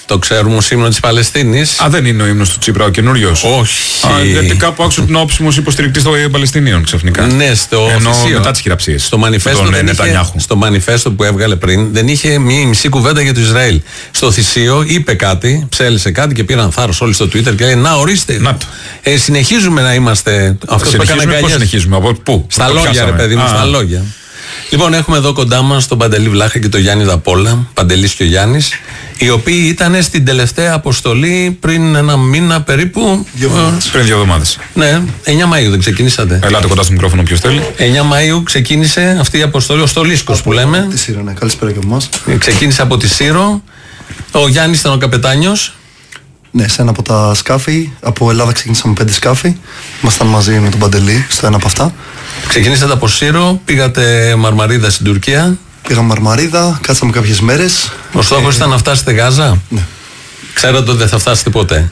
Το ξέρουμε ως ύμνο της Παλαιστίνης. Δεν είναι ο ύμνος του Τσίπρα ο καινούριος? Όχι. Γιατί κάπου άκουσα τον όψιμος υποστηρικτής των Παλαιστινίων ξαφνικά. Ναι, στο θυσίο. Μετά τις χειραψίες. Στο μανιφέστο που έβγαλε πριν δεν είχε μία μισή κουβέντα για το Ισραήλ. Στο θυσίο είπε κάτι, ψέλισε κάτι και πήραν θάρρος όλοι στο Twitter και λέει να ορίστε. Συνεχίζουμε να είμαστε. Αυτό που έκανε αγκαλιές. Πώς συνεχίζουμε, από πού? Στα λόγια, ρε παιδί μου, στα λόγια. Λοιπόν, έχουμε εδώ κοντά μας τον Παντελή Βλάχα και τον Γιάννη Δαπόλα, Παντελής και ο Γιάννης, οι οποίοι ήταν στην τελευταία αποστολή πριν ένα μήνα περίπου. Πριν 2 εβδομάδες. Ναι, 9 Μαΐου δεν ξεκινήσατε? Ελάτε κοντά στο μικρόφωνο ποιος θέλει. 9 Μαΐου ξεκίνησε αυτή η αποστολή, ο Στολίσκος που λέμε. Τη Σύρο, ναι, καλησπέρα και εμάς. Ξεκίνησε από τη Σύρο. Ο Γιάννης ήταν ο καπετάνιος. Ναι, σε ένα από τα σκάφη. Από Ελλάδα ξεκίνησαμε 5 σκάφη. Ήμασταν μαζί με τον Παντελή στο ένα από αυτά. Ξεκινήσατε από Σύρο, πήγατε Μαρμαρίδα στην Τουρκία. Πήγαμε Μαρμαρίδα, κάτσαμε κάποιες μέρες. Ο στόχος ήταν να φτάσετε Γάζα. Ναι. Ξέρατε ότι δεν θα φτάσετε ποτέ?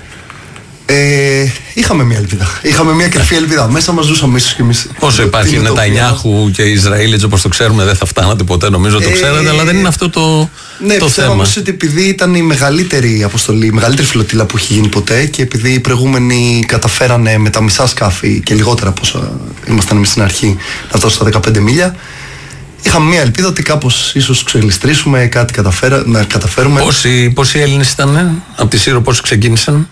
Είχαμε μια ελπίδα. Είχαμε μια κρυφή ελπίδα. Μέσα μας ζούσαμε ίσως κι εμείς. Όσο υπάρχει Νετανιάχου και Ισραήλ, έτσι όπως το ξέρουμε, δεν θα φτάνατε ποτέ. Νομίζω το ξέρετε, αλλά δεν είναι αυτό το θέμα. Όμως ότι επειδή ήταν η μεγαλύτερη αποστολή, η μεγαλύτερη φλωτήλα που έχει γίνει ποτέ και επειδή οι προηγούμενοι καταφέρανε με τα μισά σκάφη και λιγότερα από όσα ήμασταν εμείς στην αρχή να φτάσουν στα 15 μίλια, είχαμε μια ελπίδα ότι κάπως ίσως ξεγλιστρήσουμε, κάτι να καταφέρουμε. Πόσοι Έλληνες ήταν από τη Σύρο, πόσοι ξεκίνησαν?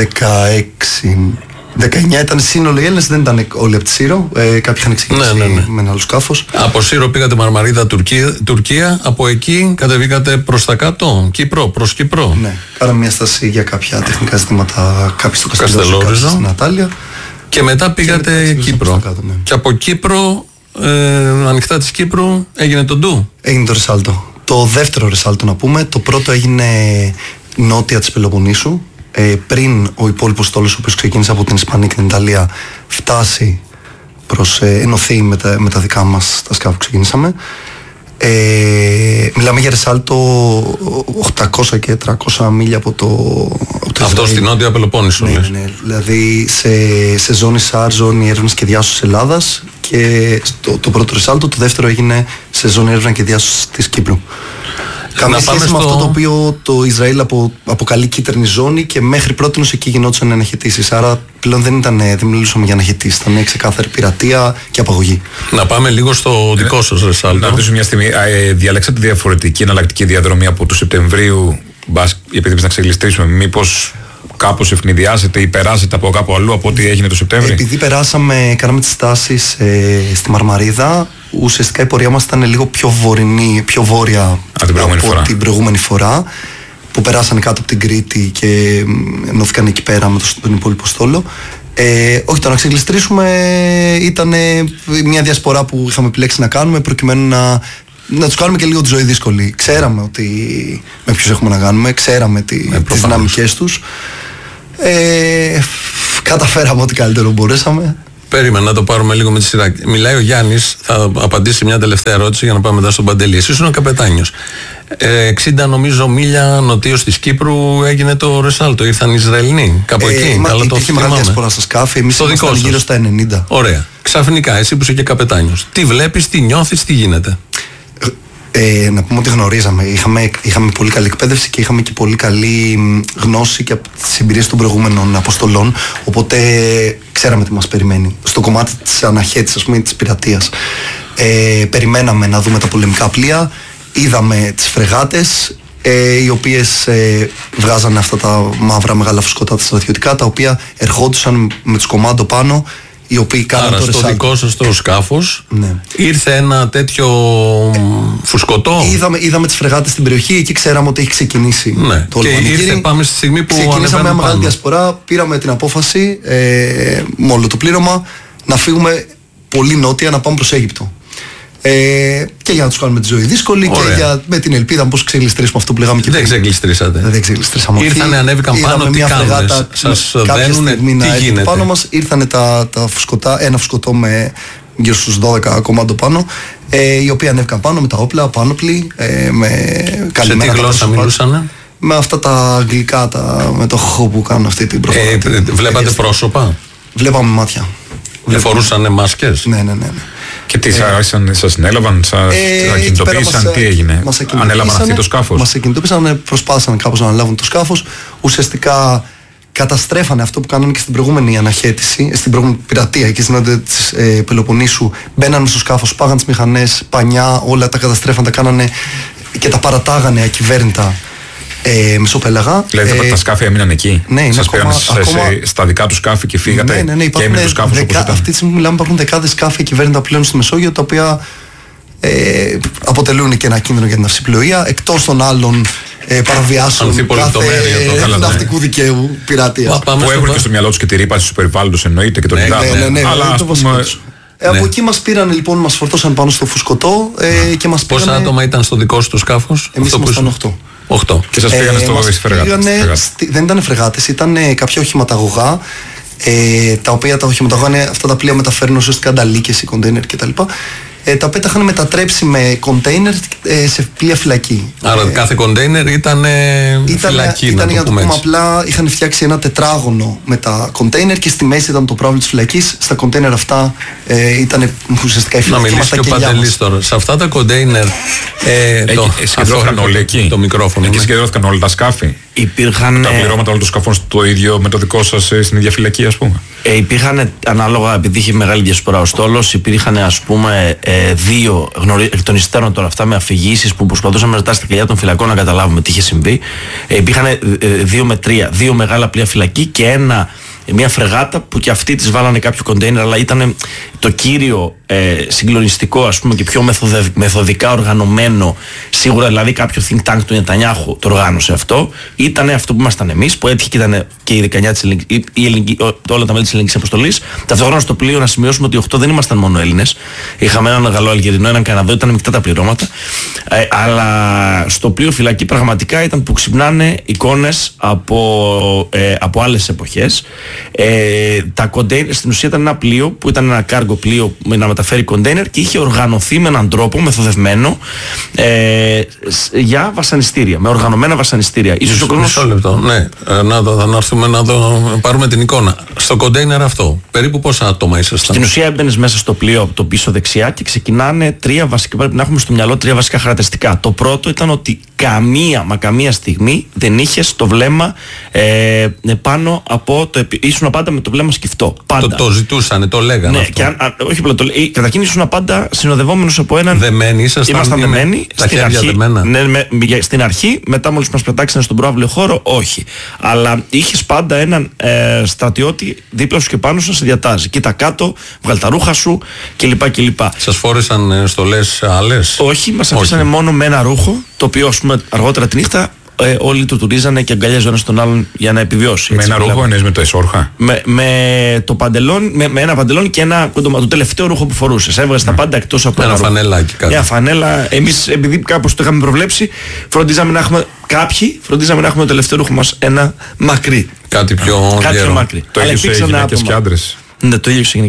19 ήταν σύνολο οι Έλληνες, δεν ήταν όλοι από τη Σύρο. Κάποιοι είχαν ξεκινήσει με ένα άλλο σκάφος. Από Σύρο πήγατε Μαρμαρίδα, Τουρκία. Από εκεί κατεβήκατε προς τα κάτω, προς Κύπρο. Ναι, κάναμε μια στάση για κάποια τεχνικά ζητήματα, κάποιοι στο Καστελόριζο, στην Ατάλια. Και μετά πήγατε Κύπρο. Κάτω, ναι. Και από Κύπρο, ανοιχτά της Κύπρου, έγινε το ντου. Έγινε το Ρεσάλτο. Το δεύτερο Ρεσάλτο να πούμε. Το πρώτο έγινε νότια της Πελοποννήσου. Πριν ο υπόλοιπος στόλος, ο οποίος ξεκίνησε από την Ισπανία και την Ιταλία, φτάσει προς ενωθεί με τα δικά μας τα σκάφη που ξεκινήσαμε. Μιλάμε για Ρεσάλτο 800 και 300 μίλια από το αυτό στην Νότια Πελοπόννησο. Ναι, δηλαδή σε ζώνη ΣΑΡ, ζώνη έρευνας και διάσωσης Ελλάδας, και το πρώτο Ρεσάλτο, το δεύτερο έγινε σε ζώνη έρευνας και διάσωσης της Κύπρου. Καμία σχέση με αυτό το οποίο το Ισραήλ αποκαλεί κίτρινη ζώνη, και μέχρι πρώτη εκεί γινόντουσαν αναχαιτήσεις. Άρα πλέον δεν μιλούσαμε για αναχαιτήσεις, ήταν ξεκάθαρη πειρατεία και απαγωγή. Να πάμε λίγο στο δικό σας Ρεσάλτο. Να ρωτήσω μια στιγμή, διαλέξατε διαφορετική εναλλακτική διαδρομή από του Σεπτεμβρίου, επειδή να ξεγλιστρήσουμε, μήπως κάπως ευνηδιάσετε ή περάσετε από κάπου αλλού από ό,τι έγινε το Σεπτέμβριο? Επειδή κάναμε τις στάσεις στη Μαρμαρίδα, ουσιαστικά η πορεία μας ήταν λίγο πιο βορεινή, πιο βόρεια από την προηγούμενη φορά, που περάσανε κάτω από την Κρήτη και ενώθηκαν εκεί πέρα με τον υπόλοιπο στόλο. Όχι, το να ξεγλιστρήσουμε ήταν μια διασπορά που είχαμε επιλέξει να κάνουμε προκειμένου να τους κάνουμε και λίγο τη ζωή δύσκολη. Ξέραμε ότι με ποιους έχουμε να κάνουμε, ξέραμε τις δυναμικές τους. Καταφέραμε ό,τι καλύτερο μπορέσαμε. Περίμενα να το πάρουμε λίγο με τη σειρά. Μιλάει ο Γιάννης, θα απαντήσει μια τελευταία ερώτηση για να πάμε μετά στον Παντελή. Εσείς είναι ο καπετάνιος. 60 νομίζω μίλια νοτίως της Κύπρου έγινε το Ρεσάλτο. Ήρθαν οι Ισραηλινοί κάπου εκεί. Υπήρχε μεγάλη διασπορά στα σκάφη. Εμείς ήμασταν γύρω στα 90. Ωραία. Ξαφνικά, εσύ που είσαι και καπετάνιος, τι βλέπεις, τι νιώθεις, τι γίνεται? Να πούμε ότι γνωρίζαμε. Είχαμε πολύ καλή εκπαίδευση και είχαμε και πολύ καλή γνώση και από τις εμπειρίες των προηγούμενων αποστολών. Οπότε ξέραμε τι μας περιμένει. Στο κομμάτι της αναχέτησης, ας πούμε, της πειρατείας, περιμέναμε να δούμε τα πολεμικά πλοία. Είδαμε τις φρεγάτες, οι οποίες βγάζανε αυτά τα μαύρα μεγάλα φουσκωτά τα στρατιωτικά, τα οποία ερχόντουσαν με τους κομμάντο πάνω, οι οποίοι κάναν το στο δικό σας το σκάφος, ναι, ήρθε ένα τέτοιο φουσκωτό. Είδαμε τις φρεγάτες στην περιοχή, εκεί ξέραμε ότι έχει ξεκινήσει, ναι, το όλο πανηγύρι. Και ήρθε, πάμε στη στιγμή που ξεκινήσαμε μια μεγάλη διασπορά, πήραμε την απόφαση με όλο το πλήρωμα να φύγουμε πολύ νότια, να πάμε προς Αίγυπτο. Και για να τους κάνουμε τη ζωή δύσκολη. Ωραία. Και με την ελπίδα πως ξεγλιστρήσουμε αυτό που λέγαμε και πριν. Δεν ξεγλιστρήσατε. Δεν ξεγλιστρήσαμε. Ήρθανε, ανέβηκαν πάνω, τι κάνουν, σας δένουνε, τι γίνεται? Πάνω μας ήρθανε τα φουσκωτά, ένα φουσκωτό με γύρω στους 12 κομμάτων πάνω, οι οποίοι ανέβηκαν πάνω με τα όπλα, πάνωπλοι, με καλυμμένα. Σε τι γλώσσα μιλούσανε? Με αυτά τα αγγλικά, με το χ που κάνουν αυτή την προφορά. Βλέπατε πρόσωπα? Βλέπαμε μάτια. Φορούσανε μάσκες? Ναι. Και τι, σας συνέλαβαν, σας ακινητοποίησαν, τι έγινε? Ανέλαβαν αυτοί το σκάφος? Μας ακινητοποίησαν, προσπάθησαν κάπως να αναλάβουν το σκάφος. Ουσιαστικά καταστρέφανε αυτό που κάνανε και στην προηγούμενη αναχέτηση, στην προηγούμενη πειρατεία εκεί στην νότια της Πελοποννήσου. Μπαίνανε στο σκάφος, πάγαν τις μηχανές, πανιά, όλα τα καταστρέφαν, τα κάνανε και τα παρατάγανε ακυβέρνητα μεσοπέλαγα. Δηλαδή τα σκάφη έμειναν εκεί? Ναι, σας πήραν στα δικά του σκάφη και φύγατε? Ναι, και έμεινε το σκάφος όπως ήταν? Αυτή τη στιγμή μιλάμε, υπάρχουν δεκάδες σκάφη ακυβέρνητα πλέον στη Μεσόγειο, τα οποία αποτελούν και ένα κίνδυνο για την ναυσιπλοεία, εκτός των άλλων παραβιάσεων κάθε ναυτικού δικαίου, πειρατείας. Που έχουν και στο μυαλό τους και τη ρήπανση του περιβάλλοντος, εννοείται, και τον υδάτων. Ναι, αλλά από εκεί μας πήραν λοιπόν, μας φορτώσαν πάνω στο φουσκωτό και μας πήραν. Πόσα άτομα ήταν στο δικό σου το σκάφος? Εμείς ήμασταν 8. Και σας πήγανε στο φρεγάτες? Δεν ήταν φρεγάτες, ήταν κάποια οχηματαγωγά, τα οποία τα οχηματαγωγά είναι αυτά τα πλοία μεταφέρουν ουσιαστικά ανταλίκες ή κοντέινερ κτλ. Τα οποία τα είχαν μετατρέψει με κοντέινερ σε πλοία φυλακή. Άρα κάθε κοντέινερ ήταν φυλακή, ήταν, για να το πούμε απλά, είχαν φτιάξει ένα τετράγωνο με τα κοντέινερ και στη μέση ήταν το πρόβλημα της φυλακής. Στα κοντέινερ αυτά ήταν ουσιαστικά η φυλακή. Να μιλήσει και ο Παντελής τώρα. Σε αυτά τα κοντέινερ συγκεντρώθηκαν όλοι εκεί. Το μικρόφωνο. Εκεί συγκεντρώθηκαν όλα τα σκάφη. Υπήρχαν τα πληρώματα όλων των σκαφών το ίδιο με το δικό σας στην ίδια φυλακή, ας πούμε? Υπήρχαν ανάλογα, επειδή είχε μεγάλη διασπορά ο στόλος, υπήρχαν ας πούμε δύο εκ των υστέρων τώρα αυτά με αφηγήσεις που προσπαθούσαμε μετά στα κλειδιά των φυλακών να καταλάβουμε τι είχε συμβεί. Υπήρχαν 2 με 3, 2 μεγάλα πλοία φυλακή και μια φρεγάτα που και αυτοί τις βάλανε κάποιο κοντέινερ, αλλά ήταν το κύριο συγκλονιστικό, ας πούμε, και πιο μεθοδικά οργανωμένο, σίγουρα δηλαδή κάποιο think tank του Νετανιάχου το οργάνωσε αυτό. Ήταν αυτό που ήμασταν εμείς, που έτυχε και ήταν και η 19 της όλα τα μέλη της ελληνικής αποστολής. Ταυτόχρονα στο πλοίο να σημειώσουμε ότι 8 δεν ήμασταν μόνο Έλληνες. Είχαμε έναν Γαλλο-Αλγερινό, έναν Καναδό, ήταν μεικτά τα πληρώματα. Αλλά στο πλοίο φυλακή πραγματικά ήταν που ξυπνάνε εικόνες από άλλες εποχές. Τα κοντέινερ στην ουσία ήταν ένα πλοίο που ήταν ένα κάργο πλοίο με να μεταφέρει κοντέινερ και είχε οργανωθεί με έναν τρόπο μεθοδευμένο για βασανιστήρια, με οργανωμένα βασανιστήρια. Ίσως ο κόσμος... Μισό λεπτό, ναι, να έρθουμε να πάρουμε την εικόνα. Στο κοντέινερ αυτό, περίπου πόσα άτομα ήσασταν? Στην ουσία έμπαινες μέσα στο πλοίο από το πίσω δεξιά και ξεκινάνε 3 βασικά, πρέπει να έχουμε στο μυαλό 3 βασικά χαρακτηριστικά. Το πρώτο ήταν ότι καμία στιγμή δεν είχες το βλέμμα πάνω από το... Ήσουν πάντα με το βλέμμα σκυφτό. Πάντα. Το ζητούσανε, το λέγανε. Ναι, αυτό. Όχι απλά το λέγανε. Καταρχήν ήσουν πάντα συνοδευόμενος από έναν. Δεμένοι, ήμασταν δεμένοι. Τα χέρια δεμένα. Ναι, στην αρχή, μετά μόλις μας πετάξανε στον προάβλιο χώρο, όχι. Αλλά είχες πάντα έναν στρατιώτη δίπλα σου και πάνω σου να σε διατάζει. Κοίτα κάτω, βγάλ τα ρούχα σου κλπ. Σας φόρεσαν στολές άλλες? Όχι, μας αφήσανε μόνο με ένα ρούχο, το οποίο ας πούμε αργότερα τη νύχτα όλοι του τουρίζανε και αγκαλιάζουν ένας τον άλλον για να επιβιώσει. Με ένα ρούχο, εννοείς με το εσόρχα? Με το παντελόνι, με ένα παντελόνι και το τελευταίο ρούχο που φορούσες. Έβγαζες τα πάντα εκτός από ένα φανελάκι. Μια φανέλα. Εμείς, επειδή κάπως το είχαμε προβλέψει, φροντίζαμε να έχουμε το τελευταίο ρούχο μας ένα μακρύ. Κάτι πιο μακρύ. Το ίδιο σε γυναίκες και άντρες? Ναι, το ίδιο σε γυναίκες.